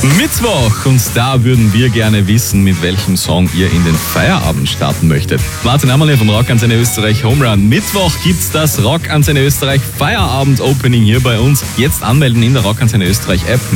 Mittwoch und da würden wir gerne wissen, mit welchem Song ihr in den Feierabend starten möchtet. Martin Ammerle vom Rock Antenne Österreich Home Run. Mittwoch gibt's das Rock Antenne Österreich Feierabend Opening hier bei uns. Jetzt anmelden in der Rock Antenne Österreich App.